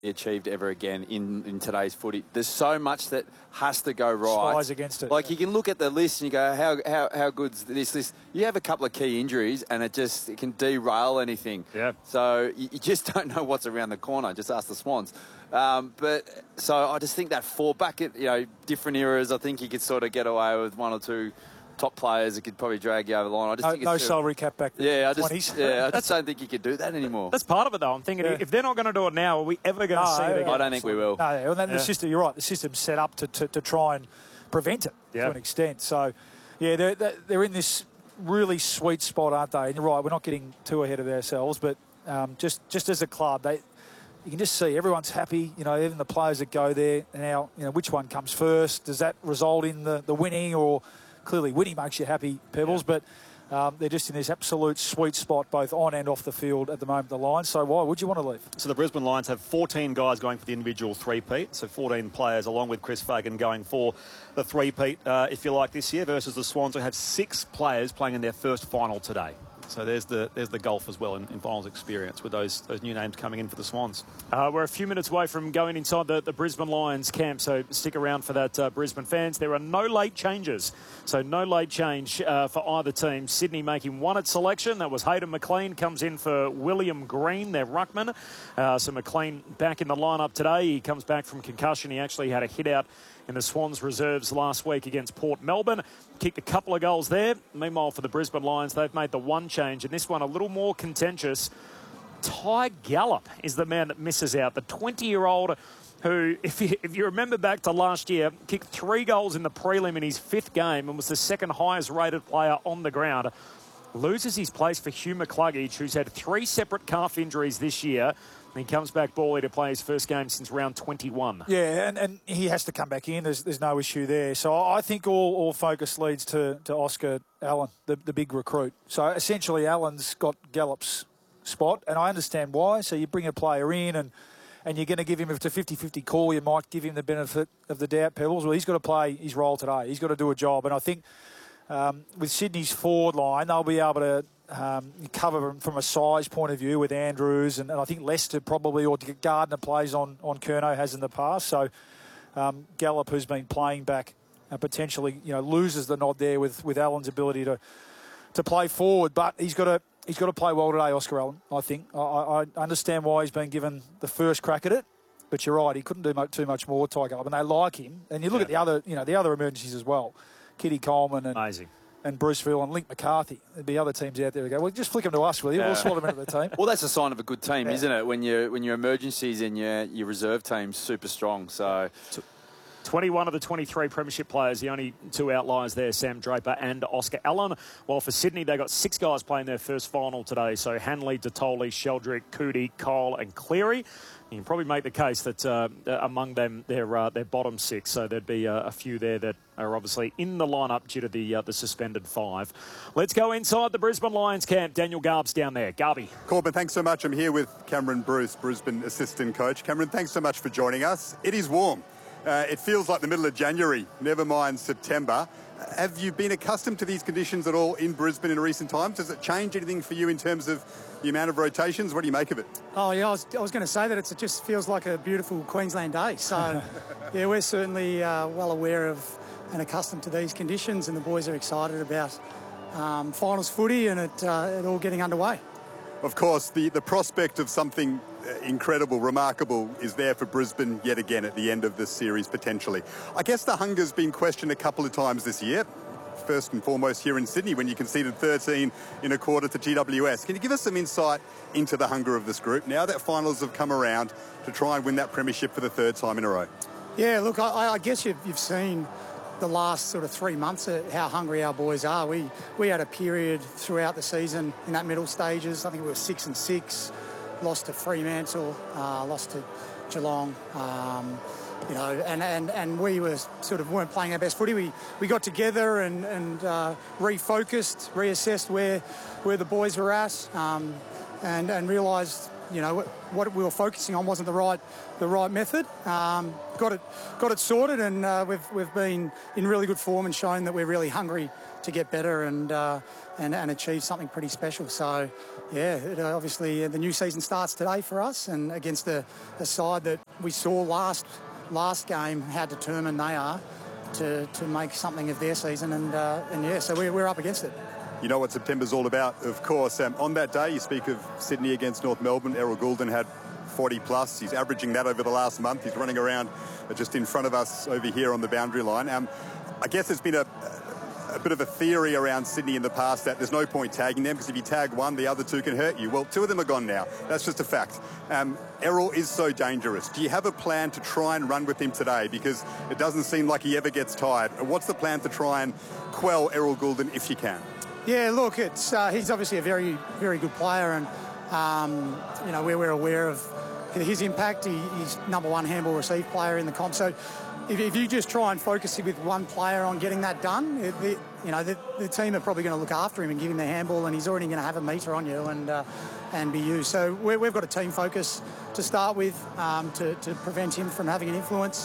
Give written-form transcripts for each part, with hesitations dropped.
achieved ever again in today's footy. There's so much that has to go right. Spies against it. Like, you can look at the list and you go, how good's this list? You have a couple of key injuries and it can derail anything. Yeah. So you just don't know what's around the corner. Just ask the Swans. But so I just think that back at different eras, I think you could sort of get away with one or two top players that could probably drag you over the line. I just think no salary cap back there. Yeah, I just don't think you could do that anymore. That's part of it, though. I'm thinking, if they're not going to do it now, are we ever going to see it again? I don't think we will. No, and the system, you're right, the system's set up to try and prevent it to an extent. So, yeah, they're in this really sweet spot, aren't they? And you're right, we're not getting too ahead of ourselves, but just as a club, you can just see everyone's happy. Even the players that go there now. Which one comes first? Does that result in the winning? Or clearly, winning makes you happy, Pebbles. But they're just in this absolute sweet spot, both on and off the field at the moment. The Lions. So why would you want to leave? So the Brisbane Lions have 14 guys going for the individual three-peat. So 14 players, along with Chris Fagan, going for the three-peat, if you like, this year. Versus the Swans, who have 6 players playing in their first final today. So there's the gulf as well in finals experience with those new names coming in for the Swans. We're a few minutes away from going inside the Brisbane Lions camp, so stick around for that, Brisbane fans. There are no late changes, so no late change for either team. Sydney making one at selection. That was Hayden McLean, comes in for William Green, their ruckman. So McLean back in the lineup today. He comes back from concussion. He actually had a hit out in the Swans reserves last week against Port Melbourne. Kicked a couple of goals there. Meanwhile, for the Brisbane Lions, they've made the one change, and this one a little more contentious. Ty Gallop is the man that misses out. The 20-year-old who, if you remember back to last year, kicked 3 goals in the prelim in his 5th game and was the second highest rated player on the ground. Loses his place for Hugh McCluggage, who's had 3 separate calf injuries this year. He comes back bally to play his first game since round 21. Yeah, and he has to come back in. There's no issue there. So I think all focus leads to Oscar Allen, the big recruit. So essentially, Allen's got Gallop's spot, and I understand why. So you bring a player in and you're going to give him, if it's a 50-50 call, you might give him the benefit of the doubt, Pebbles. Well, he's got to play his role today. He's got to do a job. And I think with Sydney's forward line, they'll be able to cover from a size point of view with Andrews, and I think Lester probably, or Gardner plays on Curnow, has in the past. So Gallop, who's been playing back, potentially loses the nod there with Allen's ability to play forward, but he's got to play well today, Oscar Allen. I think I understand why he's been given the first crack at it, but you're right, he couldn't do too much more. Ty Gallop, and they like him. And you look at the other emergencies as well, Kitty Coleman and amazing. And Bruceville and Link McCarthy. There'd be other teams out there who go, well, just flick them to us, will you? We'll slot them into the team. Well, that's a sign of a good team, isn't it? When your emergencies and your reserve team's super strong. So 21 of the 23 premiership players, the only 2 outliers there, Sam Draper and Oscar Allen. While for Sydney, they got 6 guys playing their first final today. So Hanley, Detoli, Sheldrick, Cootie, Cole and Cleary. You can probably make the case that among them, they're bottom 6. So there'd be a few there that are obviously in the lineup due to the suspended 5. Let's go inside the Brisbane Lions camp. Daniel Garb's down there. Garby. Corbin, thanks so much. I'm here with Cameron Bruce, Brisbane assistant coach. Cameron, thanks so much for joining us. It is warm. It feels like the middle of January, never mind September. Have you been accustomed to these conditions at all in Brisbane in recent times? Does it change anything for you in terms of the amount of rotations? What do you make of it? Oh, yeah, I was going to say that it just feels like a beautiful Queensland day. So, yeah, we're certainly well aware of and accustomed to these conditions, and the boys are excited about finals footy and it all getting underway. Of course, the prospect of something incredible, remarkable is there for Brisbane yet again at the end of this series, potentially. I guess the hunger's been questioned a couple of times this year. First and foremost here in Sydney when you conceded 13 in a quarter to GWS. Can you give us some insight into the hunger of this group now that finals have come around to try and win that premiership for the 3rd time in a row? Yeah, look, I guess you've seen the last sort of 3 months how hungry our boys are. We had a period throughout the season in that middle stages. I think we were 6-6, lost to Fremantle, lost to Geelong. And we were sort of weren't playing our best footy. We got together and refocused, reassessed where the boys were at, and realised what we were focusing on wasn't the right method. Got it sorted, and we've been in really good form and shown that we're really hungry get better and achieve something pretty special. So, yeah, obviously the new season starts today for us, and against a side that we saw last game how determined they are to make something of their season, and yeah, so we're up against it. You know what September's all about, of course. On that day, you speak of Sydney against North Melbourne. Errol Goulden had 40 plus. He's averaging that over the last month. He's running around just in front of us over here on the boundary line. I guess there's been a bit of a theory around Sydney in the past that there's no point tagging them because if you tag one, the other two can hurt you. Well, two of them are gone now. That's just a fact. Errol is so dangerous. Do you have a plan to try and run with him today? Because it doesn't seem like he ever gets tired. What's the plan to try and quell Errol Goulden if you can? Yeah, look, it's he's obviously a very, very good player, and you know, we're aware of his impact. He's number one handball receive player in the comp. So if you just try and focus with one player on getting that done, the team are probably going to look after him and give him the handball, and he's already going to have a metre on you and be used. So we've got a team focus to start with to prevent him from having an influence.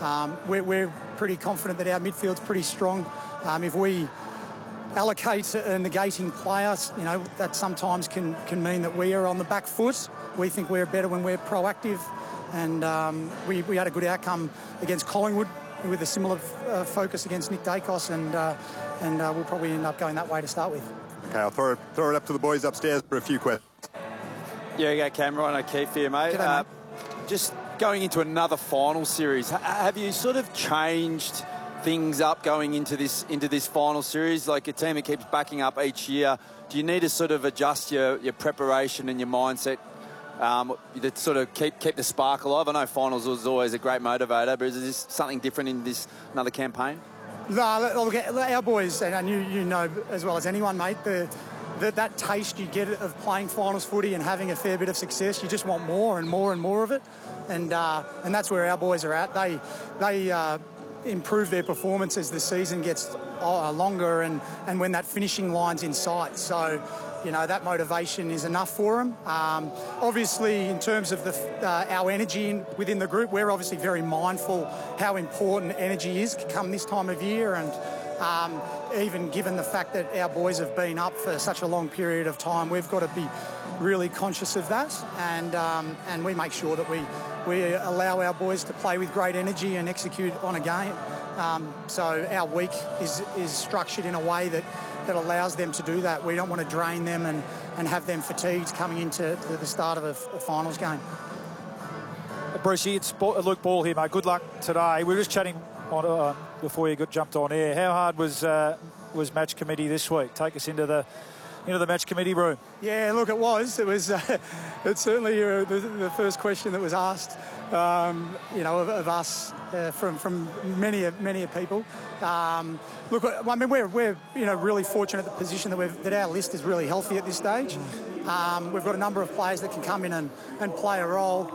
We're pretty confident that our midfield's pretty strong. If we allocate a negating player, you know, that sometimes can mean that we are on the back foot. We think we're better when we're proactive, and we had a good outcome against Collingwood with a similar focus against Nick Dacos, and we'll probably end up going that way to start with. Okay, I'll throw it up to the boys upstairs for a few questions. Yeah, you go, Cameron. O'Keefe here, mate. G'day, mate. Just going into another final series, have you sort of changed things up going into this final series? Like a team that keeps backing up each year, do you need to sort of adjust your preparation and your mindset to sort of keep the spark alive? I know finals was always a great motivator, but is this something different in this another campaign? No, look, our boys, and you know as well as anyone, mate, that taste you get of playing finals footy and having a fair bit of success, you just want more and more and more of it, and that's where our boys are at. They improve their performance as the season gets longer and when that finishing line's in sight. So, you know, that motivation is enough for them. Obviously, in terms of our energy within the group, we're obviously very mindful how important energy is come this time of year, and even given the fact that our boys have been up for such a long period of time, we've got to be really conscious of that, and we make sure that we allow our boys to play with great energy and execute on a game. So our week is structured in a way that allows them to do that. We don't want to drain them and have them fatigued coming into the start of a finals game. Brucey, it's Luke Ball here, mate. Good luck today. We were just chatting before you jumped on air. How hard was match committee this week? Take us into the match committee room. Yeah, look, it was. It's certainly the first question that was asked, of us from many people. Look, I mean, we're really fortunate at the position that our list is really healthy at this stage. We've got a number of players that can come in and play a role,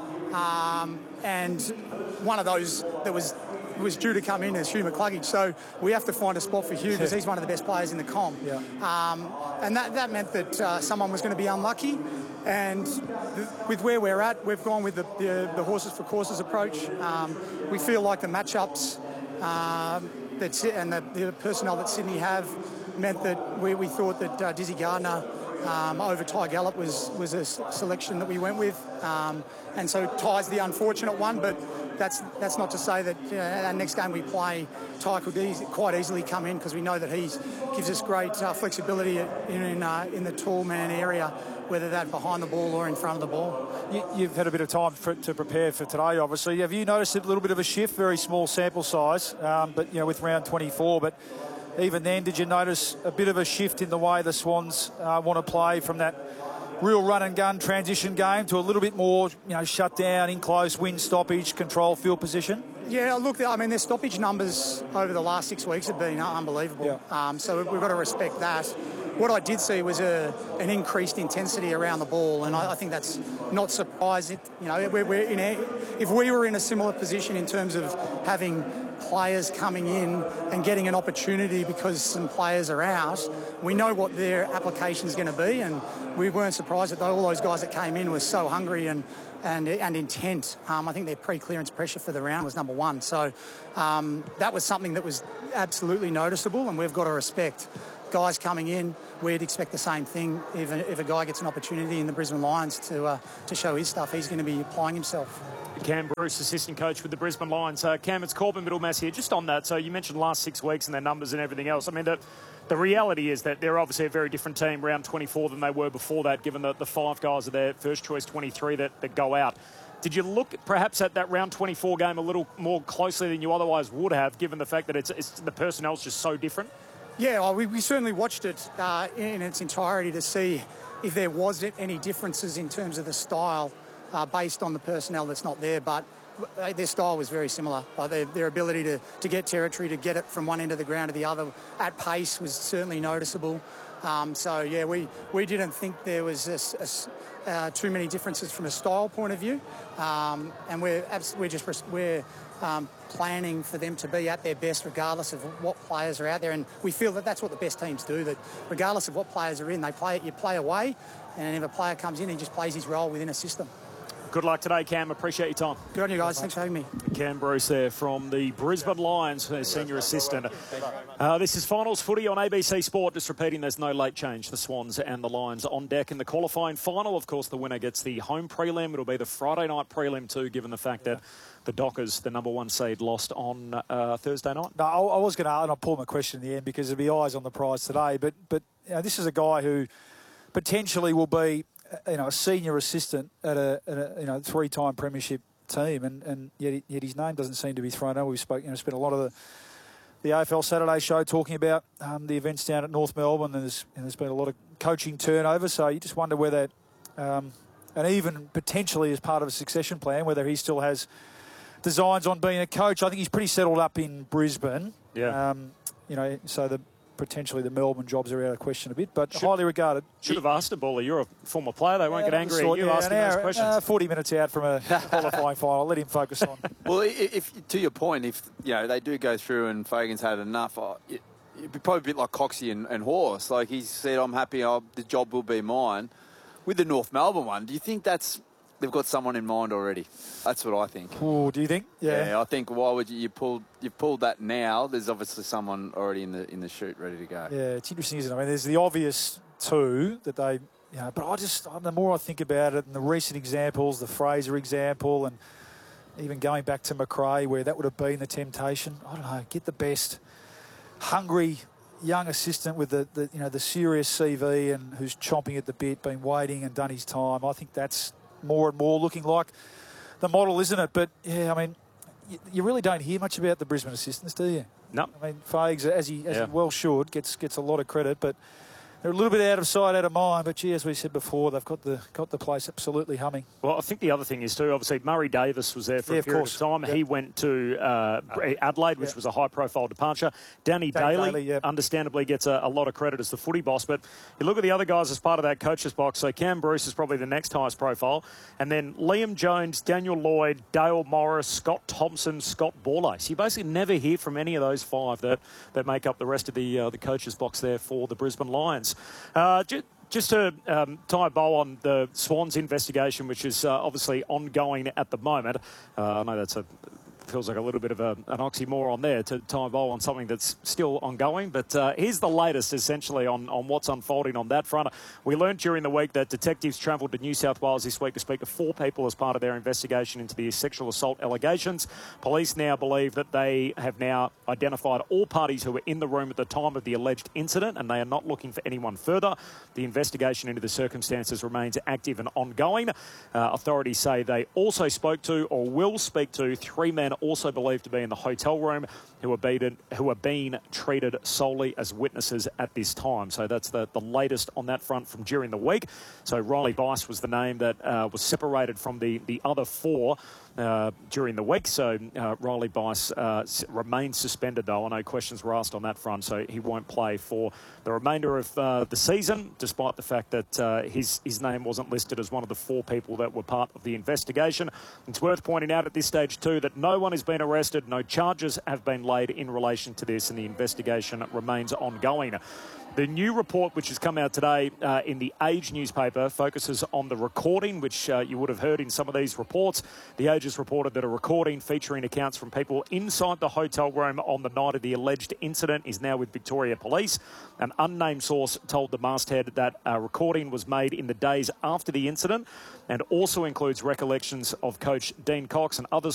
and one of those that was due to come in as Hugh McCluggage. So we have to find a spot for Hugh because he's one of the best players in the comp. Yeah. And that meant that someone was going to be unlucky. And with where we're at, we've gone with the horses for courses approach. We feel like the matchups and the personnel that Sydney have meant that we thought that Dizzy Gardner over Ty Gallop was a selection that we went with. And so Ty's the unfortunate one, but that's not to say that our next game we play, Ty could quite easily come in because we know that he gives us great flexibility in the tall man area, whether that behind the ball or in front of the ball. You've had a bit of time to prepare for today, obviously. Have you noticed a little bit of a shift? Very small sample size, but with round 24. But even then, did you notice a bit of a shift in the way the Swans want to play from that real run and gun transition game to a little bit more, shut down, in close, win stoppage, control field position? Yeah, look, I mean, their stoppage numbers over the last 6 weeks have been unbelievable. Yeah. So we've got to respect that. What I did see was an increased intensity around the ball, and I think that's not surprising. If we were in a similar position in terms of having players coming in and getting an opportunity because some players are out, we know what their application is going to be, and we weren't surprised that all those guys that came in were so hungry and and intent. I think their pre-clearance pressure for the round was number one. So that was something that was absolutely noticeable, and we've got to respect. Guys coming in, we'd expect the same thing. If a guy gets an opportunity in the Brisbane Lions to show his stuff, he's going to be applying himself. Cam Bruce, assistant coach with the Brisbane Lions. Cam, it's Corbin Middlemass here. Just on that, so you mentioned last 6 weeks and their numbers and everything else. I mean, the reality is that they're obviously a very different team round 24 than they were before that, given the 5 guys of their first choice 23 that go out. Did you look perhaps at that round 24 game a little more closely than you otherwise would have, given the fact that it's the personnel's just so different? Yeah, well, we certainly watched it in its entirety to see if there was any differences in terms of the style based on the personnel that's not there, but their style was very similar. Their ability to get territory, to get it from one end of the ground to the other at pace was certainly noticeable. So, yeah, we didn't think there was too many differences from a style point of view, and we're planning for them to be at their best regardless of what players are out there, and we feel that that's what the best teams do, that regardless of what players are in, you play away, and if a player comes in, he just plays his role within a system. Good luck today, Cam. Appreciate your time. Good on you guys. Thanks for having me. Cam Bruce there from the Brisbane Lions, senior assistant. This is finals footy on ABC Sport. Just repeating, there's no late change. The Swans and the Lions on deck in the qualifying final. Of course, the winner gets the home prelim. It'll be the Friday night prelim too, given the fact that the Dockers, the number one seed, lost on Thursday night. No, I was going to, and I'll pull my question in the end because there'll be eyes on the prize today. But you know, this is a guy who potentially will be, a senior assistant at a 3-time premiership team, and yet his name doesn't seem to be thrown out. We've spent a lot of the AFL Saturday show talking about the events down at North Melbourne, and there's been a lot of coaching turnover. So you just wonder whether, and even potentially as part of a succession plan, whether he still has designs on being a coach. I think he's pretty settled up in Brisbane. Yeah. So potentially the Melbourne jobs are out of question a bit, but highly regarded. Should have asked him, Bally. You're a former player. They won't get angry at you asking those questions. 40 minutes out from a qualifying final. Let him focus on. Well, if to your point, if they do go through and Fagan's had enough, it'd be probably a bit like Coxie and Horse. Like he said, I'm happy. The job will be mine. With the North Melbourne one, do you think they've got someone in mind already? That's what I think. Oh, do you think? Yeah, I think why would you've pulled that now? There's obviously someone already in the chute ready to go. Yeah, it's interesting, isn't it? I mean, there's the obvious two that they, but the more I think about it, and the recent examples, the Fraser example, and even going back to Macrae, where that would have been the temptation. I don't know. Get the best, hungry young assistant with the serious CV and who's chomping at the bit, been waiting and done his time. I think that's more and more looking like the model, isn't it? But, yeah, I mean, you really don't hear much about the Brisbane assistants, do you? No. I mean, Fags, as he well should, gets a lot of credit, but they're a little bit out of sight, out of mind. But, gee, as we said before, they've got the place absolutely humming. Well, I think the other thing is, too, obviously, Murray Davis was there for a period of time. He went to Adelaide, which was a high-profile departure. Danny Daly understandably gets a lot of credit as the footy boss. But you look at the other guys as part of that coach's box. So Cam Bruce is probably the next highest profile. And then Liam Jones, Daniel Lloyd, Dale Morris, Scott Thompson, Scott Borlase. So you basically never hear from any of those 5 that make up the rest of the coach's box there for the Brisbane Lions. Just to tie a bow on the Swans investigation, which is obviously ongoing at the moment. I know that's feels like a little bit of an oxymoron there to tie a bow on something that's still ongoing. But here's the latest, essentially, on what's unfolding on that front. We learned during the week that detectives travelled to New South Wales this week to speak to 4 people as part of their investigation into the sexual assault allegations. Police now believe that they have now identified all parties who were in the room at the time of the alleged incident, and they are not looking for anyone further. The investigation into the circumstances remains active and ongoing. Authorities say they also spoke to or will speak to 3 men also believed to be in the hotel room who are being treated solely as witnesses at this time. So that's the latest on that front from during the week. So Riley Bice was the name that was separated from the other 4 during the week. So Riley Bice remains suspended, though. I know questions were asked on that front, so he won't play for the remainder of the season, despite the fact that his name wasn't listed as one of the 4 people that were part of the investigation. It's worth pointing out at this stage, too, that no one has been arrested, no charges have been laid in relation to this, and the investigation remains ongoing. The new report, which has come out today in the Age newspaper, focuses on the recording, which you would have heard in some of these reports. The Age has reported that a recording featuring accounts from people inside the hotel room on the night of the alleged incident is now with Victoria Police. An unnamed source told the masthead that a recording was made in the days after the incident and also includes recollections of coach Dean Cox and others